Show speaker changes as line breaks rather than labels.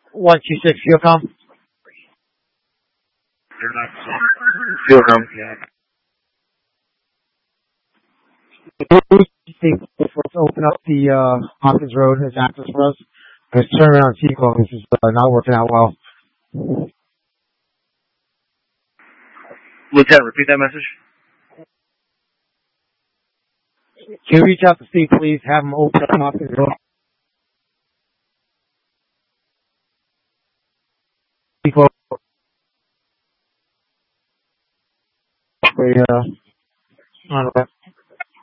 126 Fuelcom.
Fuelcom.
Let's open up the Hopkins Road as access for us. Let's turn around Sequel. This is not working out well.
Lieutenant, repeat that message.
Can you reach out to Steve, please? Have him open up Hopkins Road. Sequel. On